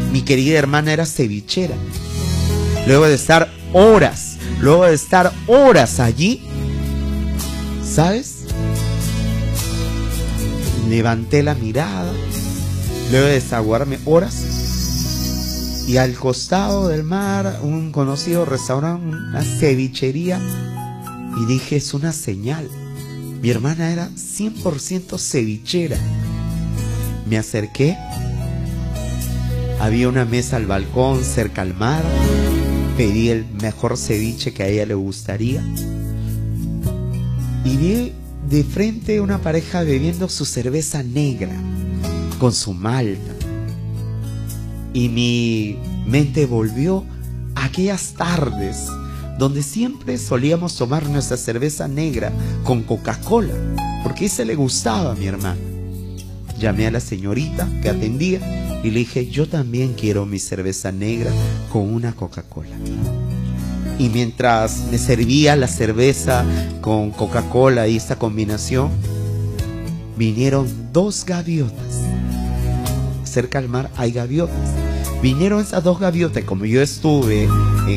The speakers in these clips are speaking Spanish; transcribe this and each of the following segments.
Mi querida hermana era cevichera. Luego de estar horas allí, ¿sabes? Levanté la mirada, luego de desaguarme horas, y al costado del mar, un conocido restaurante, una cevichería, y dije, es una señal. Mi hermana era 100% cevichera. Me acerqué, había una mesa al balcón cerca al mar, pedí el mejor ceviche que a ella le gustaría, y vi de frente una pareja bebiendo su cerveza negra con su malta, y mi mente volvió a aquellas tardes donde siempre solíamos tomar nuestra cerveza negra con Coca-Cola, porque ese le gustaba a mi hermana. Llamé a la señorita que atendía y le dije, yo también quiero mi cerveza negra con una Coca-Cola. Y mientras me servía la cerveza con Coca-Cola y esta combinación, vinieron 2 gaviotas. Cerca al mar hay gaviotas. Vinieron esas 2 gaviotas, como yo estuve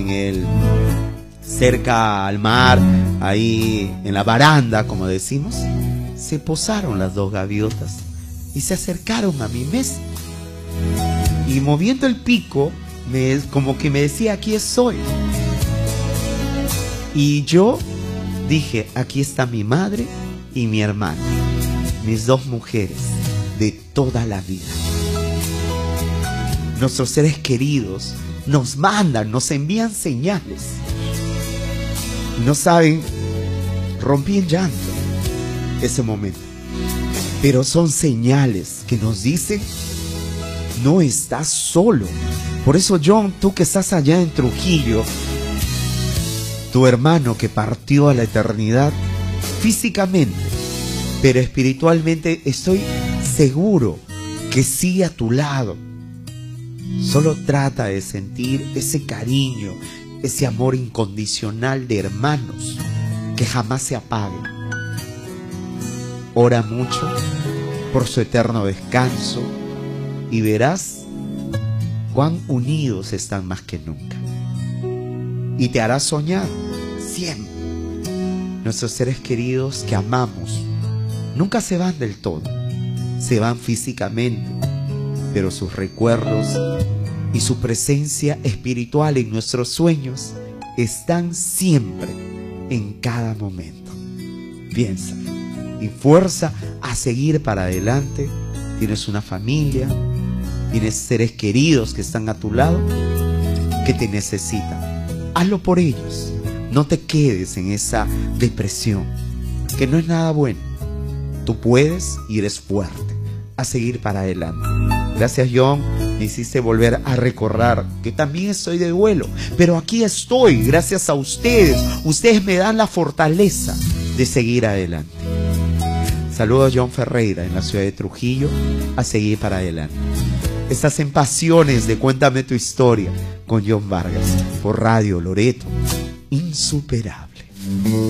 cerca al mar, ahí en la baranda, como decimos, se posaron las 2 gaviotas y se acercaron a mi mesa. Y moviendo el pico, como que me decía, aquí estoy. Y yo dije, aquí está mi madre y mi hermana, mis 2 mujeres de toda la vida. Nuestros seres queridos nos mandan, nos envían señales. No saben, rompí en llanto ese momento. Pero son señales que nos dicen, no estás solo. Por eso, John, tú que estás allá en Trujillo, tu hermano que partió a la eternidad físicamente, pero espiritualmente estoy seguro que sigue a tu lado. Solo trata de sentir ese cariño, ese amor incondicional de hermanos que jamás se apague. Ora mucho por su eterno descanso y verás cuán unidos están más que nunca. Y te hará soñar siempre. Nuestros seres queridos que amamos nunca se van del todo, se van físicamente, pero sus recuerdos y su presencia espiritual en nuestros sueños están siempre, en cada momento. Piensa y fuerza a seguir para adelante. Tienes una familia, tienes seres queridos que están a tu lado, que te necesitan. Hazlo por ellos. No te quedes en esa depresión, que no es nada bueno. Tú puedes y eres fuerte. A seguir para adelante. Gracias, John. Me hiciste volver a recordar que también estoy de duelo, pero aquí estoy gracias a ustedes. Ustedes me dan la fortaleza de seguir adelante. Saludos a John Ferreira en la ciudad de Trujillo. A seguir para adelante. Estás en Pasiones de Cuéntame tu Historia con John Vargas por Radio Loreto. Insuperable.